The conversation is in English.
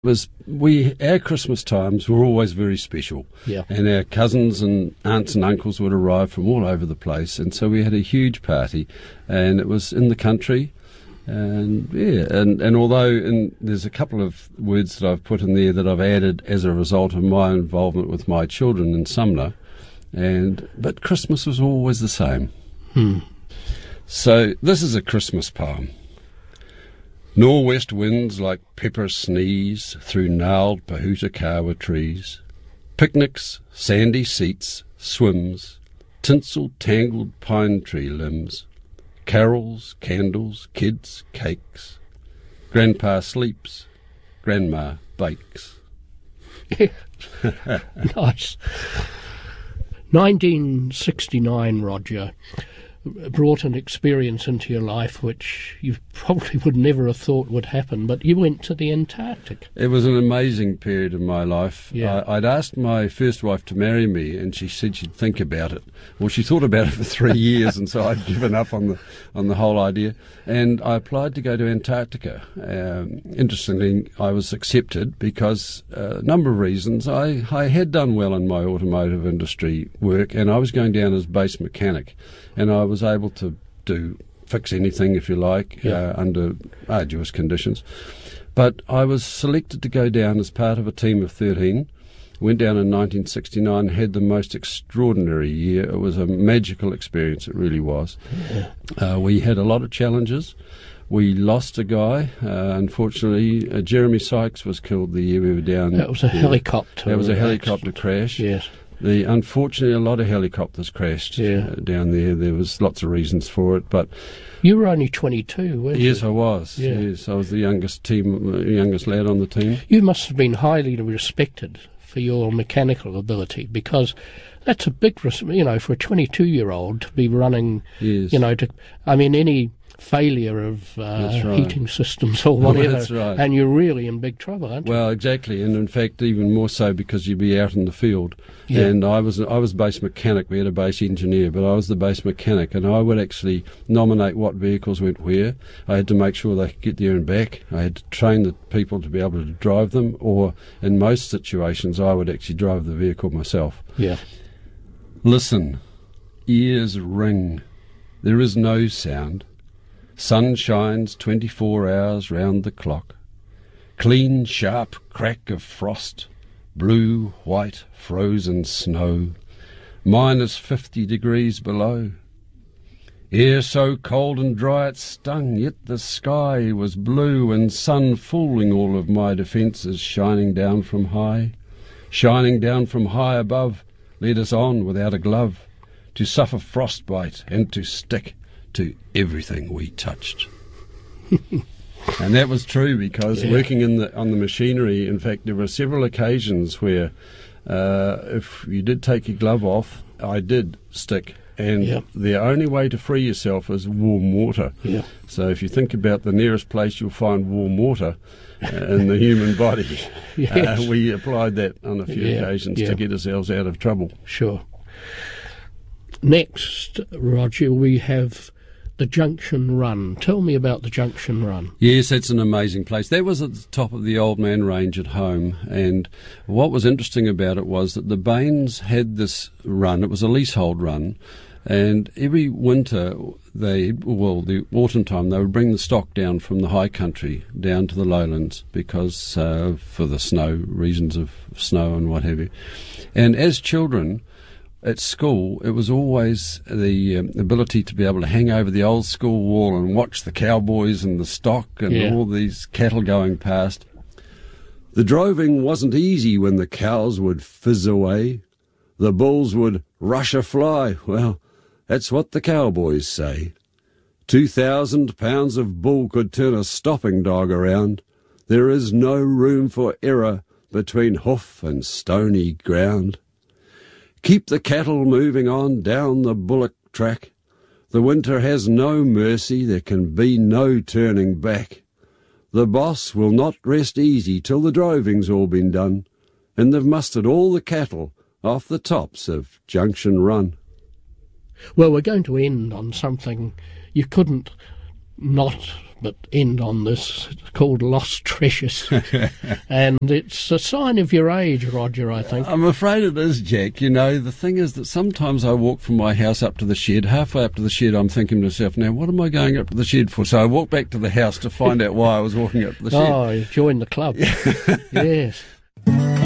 Our Christmas times were always very special. Yeah. And our cousins and aunts and uncles would arrive from all over the place, and so we had a huge party, and it was in the country. And although there's a couple of words that I've put in there that I've added as a result of my involvement with my children in Sumner, but Christmas was always the same. So this is a Christmas poem. Nor'west winds like pepper sneeze through gnarled Pahutakawa trees. Picnics, sandy seats, swims, tinsel tangled pine tree limbs. Carols, candles, kids, cakes. Grandpa sleeps, Grandma bakes. Nice. 1969, Roger, brought an experience into your life which you probably would never have thought would happen, but you went to the Antarctic. It was an amazing period of my life. Yeah. I'd asked my first wife to marry me, and she said she'd think about it. Well, she thought about it for 3 years, and so I'd given up on the whole idea. And I applied to go to Antarctica. Interestingly, I was accepted because a number of reasons. I had done well in my automotive industry work, and I was going down as base mechanic, and I was able to fix anything, if you like, under arduous conditions. But I was selected to go down as part of a team of 13. Went down in 1969, had the most extraordinary year. It was a magical experience, it really was. Yeah. We had a lot of challenges. We lost a guy, unfortunately. Jeremy Sykes was killed the year we were down. That was a helicopter. That was a helicopter crash. Yes. Unfortunately, a lot of helicopters crashed down there. There was lots of reasons for it, but you were only 22, weren't you? Yes, I was. Yeah. Yes, I was the youngest lad on the team. You must have been highly respected for your mechanical ability, because that's a big, for a 22-year-old to be running. Yes. Any failure of heating systems or whatever, that's right. And you're really in big trouble, aren't you? Well, exactly, and in fact, even more so because you'd be out in the field. Yeah. And I was base mechanic. We had a base engineer, but I was the base mechanic, and I would actually nominate what vehicles went where. I had to make sure they could get there and back. I had to train the people to be able to drive them, or in most situations, I would actually drive the vehicle myself. Yeah. Listen, ears ring. There is no sound. Sun shines 24 hours round the clock. Clean, sharp crack of frost. Blue, white, frozen snow. -50 degrees below. Air so cold and dry it stung, yet the sky was blue, and sun fooling all of my defences, shining down from high. Shining down from high above, led us on without a glove, to suffer frostbite and to stick to everything we touched. And that was true, because working on the machinery, in fact, there were several occasions where if you did take your glove off, I did stick. And the only way to free yourself is warm water. Yeah. So if you think about the nearest place you'll find warm water in the human body, Yes. We applied that on a few occasions to get ourselves out of trouble. Sure. Next, Roger, we have the Junction Run. Tell me about the Junction Run. Yes, it's an amazing place. That was at the top of the Old Man Range at home, and what was interesting about it was that the Baines had this run. It was a leasehold run, and every winter, the autumn time, they would bring the stock down from the high country down to the lowlands because for the snow, reasons of snow and what have you. And as children at school, it was always the ability to be able to hang over the old school wall and watch the cowboys and the stock and all these cattle going past. The droving wasn't easy when the cows would fizz away. The bulls would rush a fly. Well, that's what the cowboys say. 2,000 pounds of bull could turn a stopping dog around. There is no room for error between hoof and stony ground. Keep the cattle moving on down the bullock track. The winter has no mercy, there can be no turning back. The boss will not rest easy till the droving's all been done, and they've mustered all the cattle off the tops of Junction Run. Well, we're going to end on something you couldn't not that end on this called Lost Treasures. And it's a sign of your age, Roger, I think. I'm afraid it is, Jack. You know, the thing is that sometimes I walk from my house up to the shed. Halfway up to the shed, I'm thinking to myself, now, what am I going up to the shed for? So I walk back to the house to find out why I was walking up to the shed. Oh, you joined the club. Yes.